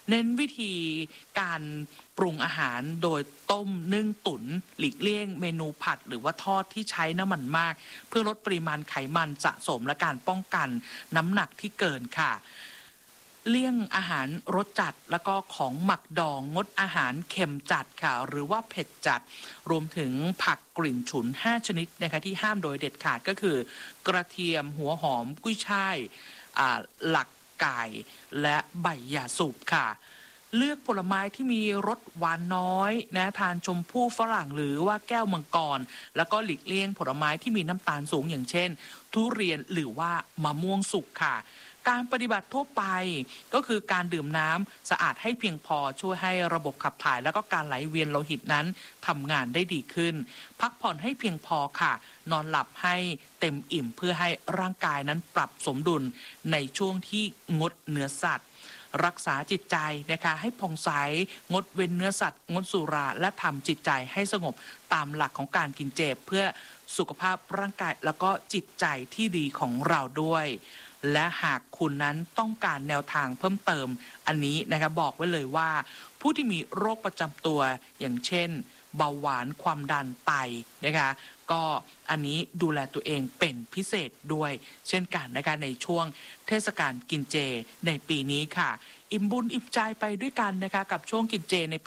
เน้นวิธีการปรุงอาหารโดยต้มนึ่งตุ๋นหลีกเลี่ยงเมนูผัดหรือว่าทอดที่ใช้น้ำมันมากเพื่อลดปริมาณไขมันสะสมและการป้องกันน้ำหนักที่เกินค่ะเลี่ยงอาหารรสจัดแล้วก็ของหมักดองงดอาหารเค็มจัดค่ะหรือว่าเผ็ดจัดรวมถึงผักกลิ่นฉุน5ชนิดนะคะที่ห้ามโดยเด็ดขาดก็คือกระเทียมหัวหอมกุ้ยช่ายหลักไก่และใบหย่าสูบค่ะเลือกผลไม้ที่มีรสหวานน้อยนะทานชมพู่ฝรั่งหรือว่าแก้วมังกรแล้วก็หลีกเลี่ยงผลไม้ที่มีน้ำตาลสูงอย่างเช่นทุเรียนหรือว่ามะม่วงสุกค่ะการปฏิบัติทั่วไปก็คือการดื่มน้ำสะอาดให้เพียงพอช่วยให้ระบบขับถ่ายแล้วก็การไหลเวียนโลหิตนั้นทำงานได้ดีขึ้นพักผ่อนให้เพียงพอค่ะนอนหลับให้เต็มอิ่มเพื่อให้ร่างกายนั้นปรับสมดุลในช่วงที่งดเนื้อสัตว์รักษาจิตใจนะคะให้ผ่องใสงดเว้นเนื้อสัตว์งดสุราและทำจิตใจให้สงบตามหลักของการกินเจเพื่อสุขภาพร่างกายแล้วก็จิตใจที่ดีของเราด้วยและหากคุณนั้นต้องการแนวทางเพิ่มเติมอันนี้นะคะบอกไว้เลยว่าผู้ที่มีโรคประจำตัวอย่างเช่นเบาหวานความดันไตนะคะก็อันนี้ดูแลตัวเองเป็นพิเศษด้วยเช่นกันนะคะในช่วงเทศกาลกินเจในปีนี้ค่ะอิ่มบุญอิ่มใจไปด้วยกันนะคะกับช่วงกินเจในปี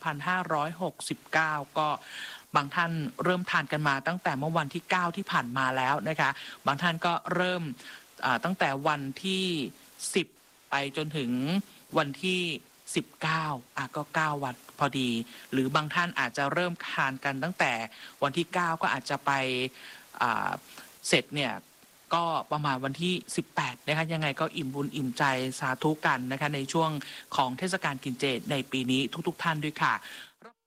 2569 ก็บางท่านเริ่มทานกันมาตั้งแต่เมื่อวันที่ 9 ที่ผ่านมาแล้วนะคะบางท่านก็เริ่มตั้งแต่วันที่10ไปจนถึงวันที่19ก็9วันพอดีหรือบางท่านอาจจะเริ่มทานกันตั้งแต่วันที่9ก็อาจจะไปเสร็จเนี่ยก็ประมาณวันที่18นะคะยังไงก็อิ่มบุญอิ่มใจสาธุกันนะคะในช่วงของเทศกาลกินเจในปีนี้ทุกๆท่านด้วยค่ะ